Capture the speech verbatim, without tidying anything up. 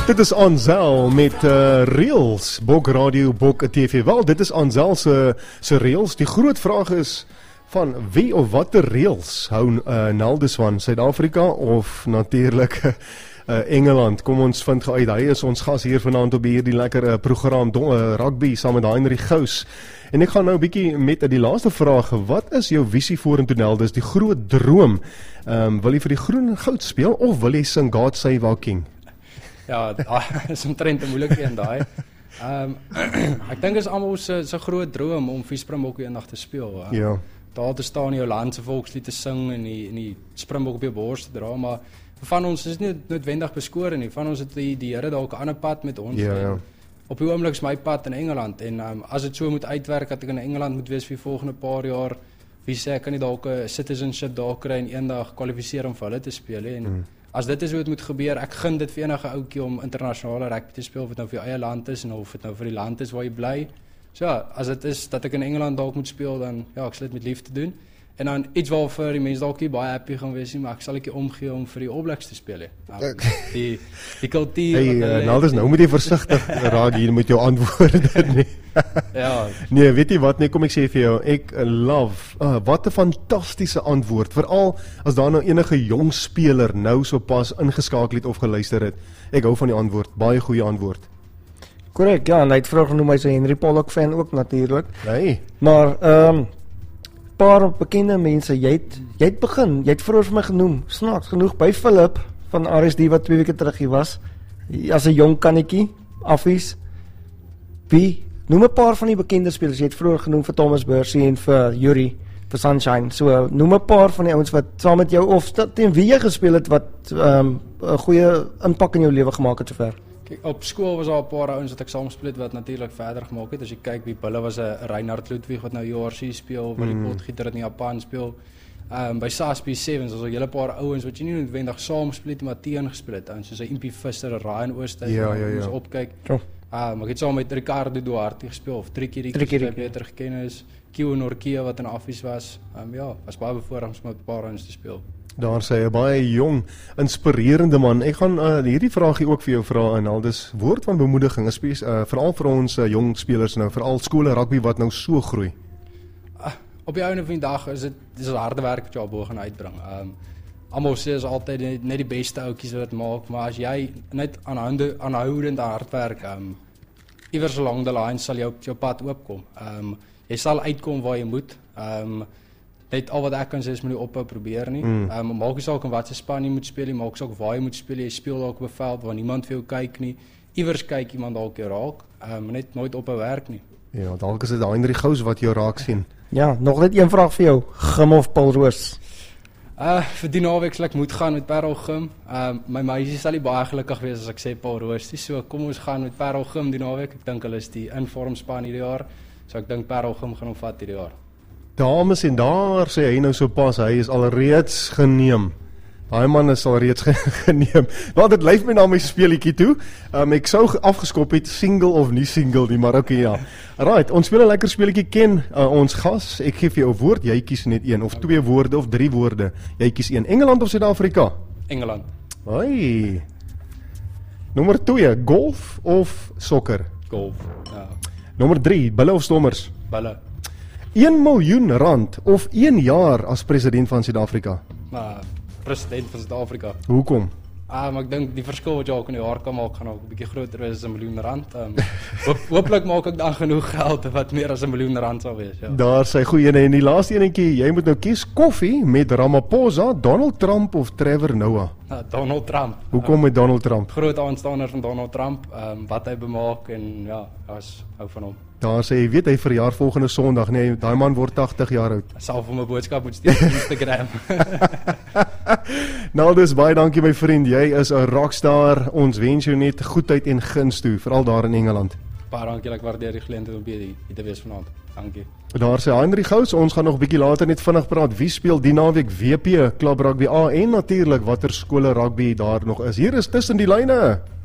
Dit is Anzel met uh, Reels, Bok Radio, Bok T V. Wel, dit is Anzel se se Reels. Die groot vraag is van wie of watter Reels hou uh, Naldus van, Suid-Afrika of natuurlik uh, Engeland. Kom ons vind uit. Hy is ons gas hier vanaand op hierdie lekker uh, program don, uh, rugby saam met Heinrich Gous. En ek gaan nou 'n bietjie met uh, die laaste vraag. Wat is jou visie vorentoe, Naldus? Die groot droom. Um, wil jy vir die groen en goud speel of wil jy sing God Save Our King? Ja, dat is omtrent 'n moeilike een daai. Ehm ek dink is almal se se groot droom om vir Springbok eendag te speel. Uh, Ja. Daar te staan jou land se volkslied te sing en die en die Springbok op jou bors te dra, maar van ons is nie noodwendig beskore nie. Van ons het die die Here dalk 'n ander pad met ons. Ja, en ja. Op die oomblik is my pad in Engeland en um, as dit so moet uitwerk dat ek in Engeland moet wees vir die volgende paar jaar, wie sê ek kan nie dalk 'n citizenship daar kry en eendag kwalifiseer om vir hulle te speel he. En mm. as dit is hoe dit moet gebeur, ek gun dit vir enige ouetjie om internasionale rugby te speel, of dit nou vir jou eie land is en of dit nou vir die land is waar jy bly. So ja, as dit is dat ek in Engeland dalk moet speel, dan ja, ek sal dit met liefde doen. En dan iets waarvoor die mense dalk nie baie happy gaan wees nie, maar ek sal ek omgee om vir die All Blacks te speel he. Nou, die die kultuur. Hey, uh, Naldus, nou moet jy versigtig raak hier met jou antwoorde nie. Ja. Nee, weet jy wat, nee, kom ek sê vir jou, ek love, uh, wat 'n fantastiese antwoord, veral as daar nou enige jong speler nou so pas ingeskakel het of geluister het. Ek hou van die antwoord, baie goeie antwoord. Korrek, ja, en hy het vroeër genoem hy's 'n Henry Pollock fan ook natuurlik. Nee. Maar ehm um, paar bekende mense, jy het jy het begin, jy het vroeër vir my genoem, snaaks genoeg by Philip van R S D wat twee weke terug hier was. As 'n jong kannetjie, affies. Wie noem 'n paar van die bekende spelers. Jy het vroeër genoem vir Thomas Bursie en vir Yuri vir Sunshine. So noem 'n paar van die ouens wat saam met jou of teen wie jy gespeel het wat ehm um, 'n goeie impak in jou lewe gemaak het sover. Kijk, op skool was daar 'n paar ouens wat ek saam gespeel het wat natuurlik verder gemaak het. As jy kyk wie hulle was 'n Reinhard Ludwig wat nou U R C speel, wat die Mm. potgieter in Japan speel. Ehm um, by S A S B Sevens was daar 'n hele paar ouens wat jy nie noodwendig saam gespeel het, maar teen gespeel het. Ouens soos 'n Impie Visser, 'n Ryan Oosthuizen, Ja, ja, ja. ons opkyk. Ja. Ehm um, ek het saam met Ricardo Duarte gespeel of Trikkie Rikkie Trikkie wat Rikkie. beter geken is. Kio Norkia wat in Affies was. Ehm um, ja, was baie bevoorreg om met 'n paar ouens te speel. Daar sê 'n baie jong, inspirerende man. Ek gaan uh, hierdie vraagie ook vir jou vra, en al dis woord van bemoediging, uh, veral vir ons uh, jong spelers nou, veral skole rugby wat nou so groei. Uh, op die einde van die dag is dit dis harde werk wat jy al bo gaan uitbring. Ehm um, almal sê is altyd net, net die beste ouetjies wat dit maak, maar as jy net aanhoudend aanhoudend hard werk, ehm um, iewers along the line sal jou jou pad oopkom. Ehm um, jy sal uitkom waar jy moet. Ehm um, Net al wat ek kan sê is moet jy ophou probeer nie. Mm. Um, maak nie saak in watter span jy moet speel nie, maak saak waar jy moet speel, jy speel dalk op 'n veld waar niemand vir jou kyk nie. Iewers kyk iemand dalk jou raak. Um, net nooit ophou werk nie. Ja, dalk is dit Heinrich Gous wat jou raak sien. Ja, nog net een vraag vir jou. Gim of Paul Roos? Uh vir die naweek sal ek moet gaan met Parel Gim. Um my meisie sal nie baie gelukkig wees as ek sê Paul Roos. So kom ons gaan met Parel Gim die naweek. Ek dink hulle is die inform span hierdie jaar. So ek dink Parel Gim gaan hom vat hierdie jaar. Dames en daar sê hy nou so pas, hy is alreeds geneem. Daai man is alreeds geneem. Want dit lyf my na my speelietjie toe. Um, ek sou afgeskop het single of nie single nie, maar okay ja. Right, ons speel 'n lekker speelietjie ken uh, ons gas. Ek gee vir jou 'n woord, jy kies net een of twee woorde of drie woorde. Jy kies een. Engeland of Suid-Afrika? Engeland. Hoi. Nommer twee, golf of sokker? Golf. Ja. Nommer drie, bulle of stommers? Bulle. een miljoen rand of een jaar as president van Suid-Afrika? Maar president van Suid-Afrika. Hoekom? Ah, maar ek dink die verskil wat jy ook in die jaar kan maak gaan ook 'n bietjie groter wees as 'n miljoen rand. Um, hoop, hooplik maak ek dan genoeg geld wat meer as 'n miljoen rand sal wees, ja. Daar sy goeie ene en die laaste enetjie, jy moet nou kies koffie met Ramaphosa, Donald Trump of Trevor Noah. Uh, Donald Trump. Hoekom met Donald Trump? Groot aanstander van Donald Trump, um, wat hy bemaak en ja, as hou van hom. Daar sê jy weet hy verjaar volgende Sondag, nee, daai man word tagtig jaar oud. Ek sal vir my boodskap moet stuur op Instagram. Nou dus baie dankie my vriend, jy is 'n rockstar. Ons wens jou net goedheid en guns toe, veral daar in Engeland. Baie dankie, ek waardeer die geleentheid om hier te wees vanaand. Dankie. Daar sê Heinrich Gous, ons gaan nog 'n bietjie later net vinnig praat. Wie speel die naweek W P, Club Rugby A en natuurlik watter skole rugby daar nog is. Hier is tussen die lyne.